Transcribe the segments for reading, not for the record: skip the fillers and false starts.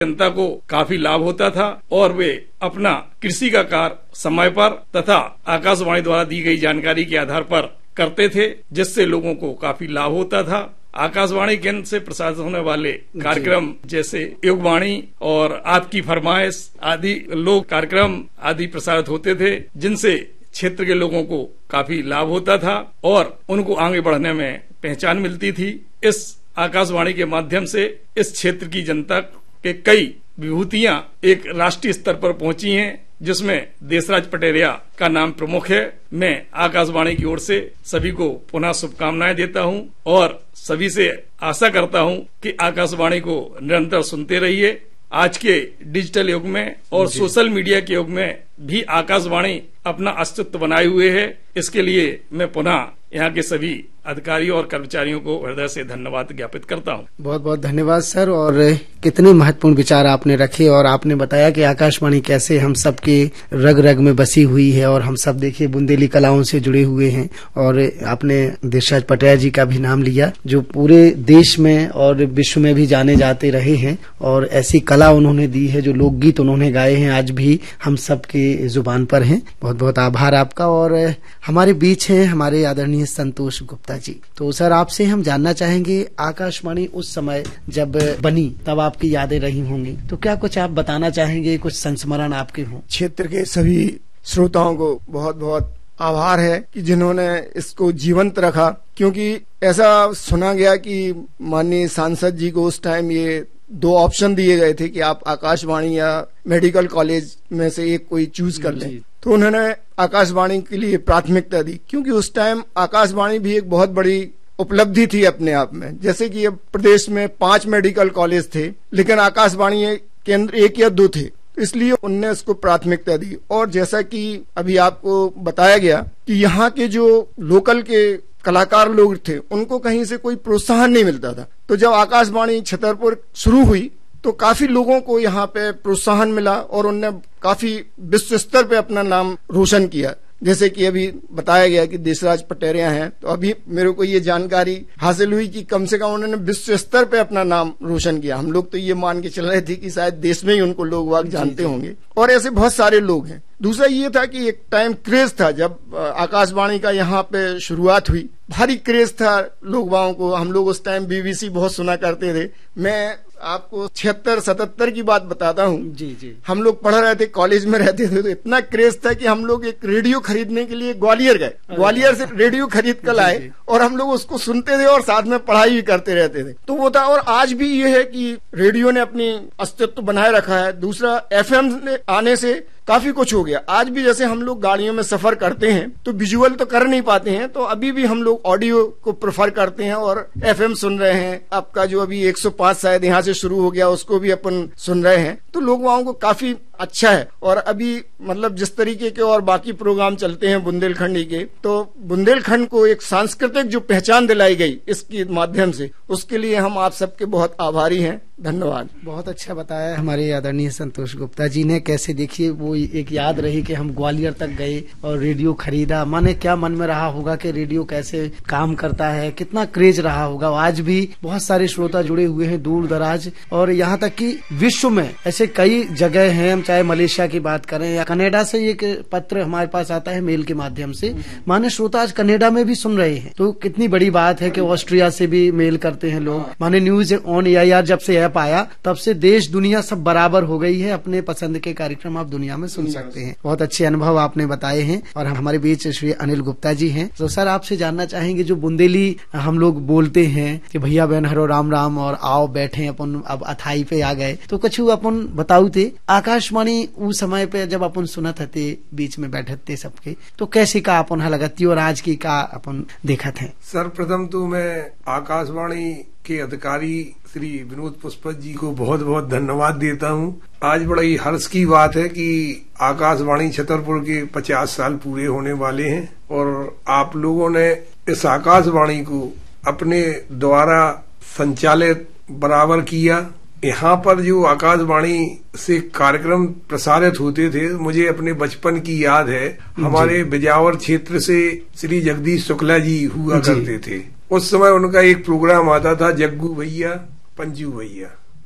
जनता को काफी लाभ होता था और वे अपना कृषि का कार्य समय पर तथा आकाशवाणी द्वारा दी गई जानकारी के आधार पर करते थे, जिससे लोगों को काफी लाभ होता था। आकाशवाणी केंद्र से प्रसारित होने वाले कार्यक्रम जैसे युगवाणी और आपकी फरमाइश आदि लोक कार्यक्रम आदि प्रसारित होते थे, जिनसे क्षेत्र के लोगों को काफी लाभ होता था और उनको आगे बढ़ने में पहचान मिलती थी। इस आकाशवाणी के माध्यम से इस क्षेत्र की जनता के कई विभूतियां एक राष्ट्रीय स्तर पर पहुंची हैं, जिसमें देशराज पटेरिया का नाम प्रमुख है। मैं आकाशवाणी की ओर से सभी को पुनः शुभकामनाएं देता हूं और सभी से आशा करता हूं कि आकाशवाणी को निरंतर सुनते रहिए। आज के डिजिटल युग में और सोशल मीडिया के युग में भी आकाशवाणी अपना अस्तित्व बनाए हुए है। इसके लिए मैं पुनः यहाँ के सभी अधिकारियों और कर्मचारियों को हृदय से धन्यवाद ज्ञापित करता हूँ। बहुत बहुत धन्यवाद सर। और कितने महत्वपूर्ण विचार आपने रखे और आपने बताया कि आकाशवाणी कैसे हम सब के रग रग में बसी हुई है और हम सब देखिए बुंदेली कलाओं से जुड़े हुए हैं। और आपने देशराज पटेरिया जी का भी नाम लिया, जो पूरे देश में और विश्व में भी जाने जाते रहे हैं और ऐसी कला उन्होंने दी है, जो लोकगीत उन्होंने गाए हैं आज भी हम सब के जुबान पर हैं। बहुत बहुत आभार आपका। और हमारे बीच हैं हमारे आदरणीय संतोष गुप्ता जी। तो सर आपसे हम जानना चाहेंगे, आकाशवाणी उस समय जब बनी तब आपकी यादें रही होंगी, तो क्या कुछ आप बताना चाहेंगे, कुछ संस्मरण आपके हों? क्षेत्र के सभी श्रोताओं को बहुत बहुत आभार है कि जिन्होंने इसको जीवंत रखा, क्योंकि ऐसा सुना गया कि माननीय सांसद जी को उस टाइम ये 2 ऑप्शन दिए गए थे कि आप आकाशवाणी या मेडिकल कॉलेज में से एक कोई चूज कर लें, तो उन्होंने आकाशवाणी के लिए प्राथमिकता दी, क्योंकि उस टाइम आकाशवाणी भी एक बहुत बड़ी उपलब्धि थी अपने आप में। जैसे कि अब प्रदेश में 5 मेडिकल कॉलेज थे, लेकिन आकाशवाणी केंद्र 1 या 2 थे, इसलिए उनने उसको प्राथमिकता दी। और जैसा कि अभी आपको बताया गया कि यहाँ के जो लोकल के कलाकार लोग थे, उनको कहीं से कोई प्रोत्साहन नहीं मिलता था। तो जब आकाशवाणी छतरपुर शुरू हुई तो काफी लोगों को यहाँ पे प्रोत्साहन मिला और उनने काफी विश्व स्तर पे अपना नाम रोशन किया। जैसे कि अभी बताया गया कि देशराज पटेरिया हैं, तो अभी मेरे को ये जानकारी हासिल हुई कि कम से कम उन्होंने विश्व स्तर पे अपना नाम रोशन किया। हम लोग तो ये मान के चल रहे थे कि शायद देश में ही उनको लोग वाग जानते होंगे, और ऐसे बहुत सारे लोग हैं। दूसरा ये था कि एक टाइम क्रेज था, जब आकाशवाणी का यहाँ पे शुरुआत हुई, भारी क्रेज था लोग वालों को। हम लोग उस टाइम BBC बहुत सुना करते थे। मैं आपको 76-77 की बात बताता हूँ। जी। हम लोग पढ़ रहे थे, कॉलेज में रहते थे, तो इतना क्रेज था कि हम लोग एक रेडियो खरीदने के लिए ग्वालियर गए, ग्वालियर से रेडियो खरीद कर लाए और हम लोग उसको सुनते थे और साथ में पढ़ाई भी करते रहते थे। तो वो था। और आज भी ये है कि रेडियो ने अपनी अस्तित्व बनाए रखा है। दूसरा, FM आने से काफी कुछ हो गया। आज भी जैसे हम लोग गाड़ियों में सफर करते हैं तो विजुअल तो कर नहीं पाते हैं, तो अभी भी हम लोग ऑडियो को प्रेफर करते हैं और FM सुन रहे हैं। आपका जो अभी 105 शायद यहाँ से शुरू हो गया, उसको भी अपन सुन रहे हैं। तो लोग वहां को काफी अच्छा है। और अभी मतलब जिस तरीके के और बाकी प्रोग्राम चलते हैं बुंदेलखंडी के, तो बुंदेलखंड को एक सांस्कृतिक जो पहचान दिलाई गई इसके माध्यम से, उसके लिए हम आप सबके बहुत आभारी हैं। धन्यवाद। बहुत अच्छा बताया हमारे आदरणीय संतोष गुप्ता जी ने। कैसे देखिए वो एक याद रही कि हम ग्वालियर तक गए और रेडियो खरीदा। माने क्या मन में रहा होगा कि रेडियो कैसे काम करता है, कितना क्रेज रहा होगा। आज भी बहुत सारे श्रोता जुड़े हुए हैं दूर दराज, और यहाँ तक कि विश्व में ऐसे कई जगह हैं। हम चाहे मलेशिया की बात करें या कनाडा से एक पत्र हमारे पास आता है मेल के माध्यम से, माने श्रोता आज कनाडा में भी सुन रहे हैं। तो कितनी बड़ी बात है कि ऑस्ट्रिया से भी मेल करते हैं लोग। माने न्यूज ऑन AIR जब से ऐप आया तब से देश दुनिया सब बराबर हो गई है। अपने पसंद के कार्यक्रम आप दुनिया में सुन सकते हैं। बहुत अच्छे अनुभव आपने बताए हैं। और हमारे बीच श्री अनिल गुप्ता जी हैं। तो सर आपसे जानना चाहेंगे, जो बुंदेली हम लोग बोलते हैं कि भैया बहन हरो राम राम और आओ बैठे अपन अब अथाई पे आ गए, तो कुछ अपन बताऊ थे आकाशवाणी उस समय पे जब अपन सुनत थे, बीच में बैठे थे सबके, तो कैसी का अपन लगती और आज की का अपन देखा थे? सर्वप्रथम तो मैं आकाशवाणी के अधिकारी श्री विनोद पुष्पत जी को बहुत बहुत धन्यवाद देता हूँ। आज बड़ा ही हर्ष की बात है कि आकाशवाणी छतरपुर के 50 साल पूरे होने वाले हैं और आप लोगों ने इस आकाशवाणी को अपने द्वारा संचालित बराबर किया। यहाँ पर जो आकाशवाणी से कार्यक्रम प्रसारित होते थे, मुझे अपने बचपन की याद है। हमारे बिजावर क्षेत्र से श्री जगदीश शुक्ला जी हुआ करते थे। उस समय उनका एक प्रोग्राम आता था, जग्गू भैया पंजू भैया।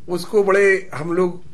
उसको बड़े हम लोग